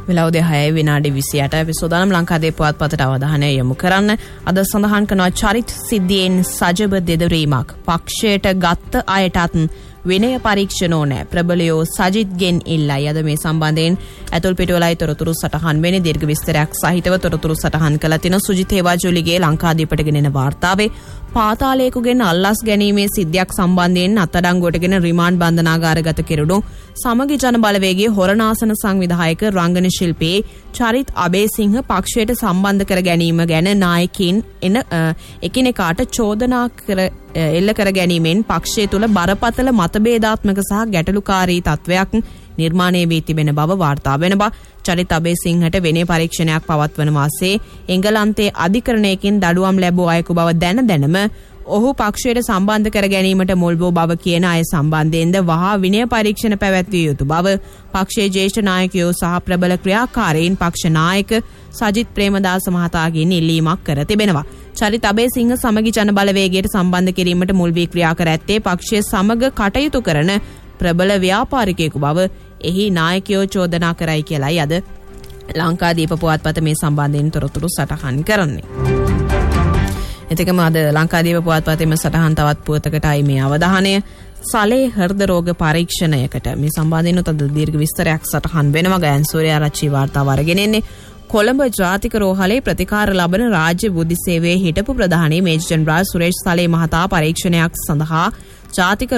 වෙලාව 6:28 අපි සෝදානම් ලංකාදීප පුවත්පතට අවධානය යොමු කරන්න. අද සඳහන් කරනවා චරිත සිද්ධියෙන් සජබ දෙදරීමක්. පක්ෂයට ගත්ත අයටත් විනය පරීක්ෂණ ඕනෑ. ප්‍රබලයෝ සජිත්ගෙන් ඉල්ලයි. අද මේ සම්බන්ධයෙන් ඇතුල් පිටුවලයි තොරතුරු සටහන් වෙන්නේ. දීර්ඝ විස්තරයක් සහිතව තොරතුරු සටහන් කළා තින සුජිත් හේවාජෝලිගේ ලංකාදීපට ගෙනෙන වාර්තාවේ පාතාලයකගෙන් අල්ලස් ගැනීමේ සිද්ධියක් සම්බන්ධයෙන් අත්අඩංගුවටගෙන රිමාන්ඩ් බන්ධනාගාරගත කෙරුණු සමගි ජන බලවේගයේ හොරනාසන සංවිධායක රංගන ශිල්පී චරිත් අබේසිංහ පක්ෂයට සම්බන්ධ කර ගැනීම ගැන නායකයින් එකිනෙකාට චෝදනා එල්ල කර ගැනීමෙන් පක්ෂය තුළ බරපතල මතභේදාත්මක සහ ගැටලුකාරී තත්වයක් නිර්මාණය වී තිබෙන බව වාර්තා වෙන බව. චරිත අබේසිංහට විනය පරීක්ෂණයක් පවත්වන වාසේ එංගලන්තයේ අධිකරණයකින් දඩුවම් ලැබූ අයෙකු බව දැනම ඔහු පක්ෂයට සම්බන්ධ කර ගැනීමට මුල් වූ බව කියන අය සම්බන්ධයෙන්ද වහා විනය පරීක්ෂණ පැවැත්විය යුතු බව පක්ෂයේ ජ්‍යෙෂ්ඨ නායකයෝ සහ ප්‍රබල ක්‍රියාකාරීන් පක්ෂ නායක සජිත් ප්‍රේමදාස මහතාගෙන් ඉල්ලීමක් කර තිබෙනවා. චරිත අබේසිංහ සමගි ජන බලවේගයට සම්බන්ධ කිරීමට මුල් වී ක්‍රියා කර ඇත්තේ පක්ෂය සමග කටයුතු කරන ප්‍රබල ව්‍යාපාරිකයෙකු බව එහි නායකයෝ චෝදනා කරයි කියලායි අද ලංකාදීප පුවත්පත මේ සම්බන්ධයෙන් තොරතුරු සටහන් කරන්නේ. එතකම අද ලංකාදීප පුවත්පතේම සටහන් තවත් පුවතකටයි මේ අවධානය. සලේ හෘද රෝග පරීක්ෂණයකට මේ සම්බන්ධයෙන් උත් දීර්ඝ විස්තරයක් සටහන් වෙනවා. ගයන් සූර්යාරච්චි වාර්තාව අරගෙන එන්නේ. කොළඹ ජාතික රෝහලේ ප්‍රතිකාර ලබන රාජ්‍ය බුද්ධි සේවයේ හිටපු ප්‍රධානී මේජර් ජෙනරාල් සුරේෂ් සලේ මහතා පරීක්ෂණයක් සඳහා ජාතික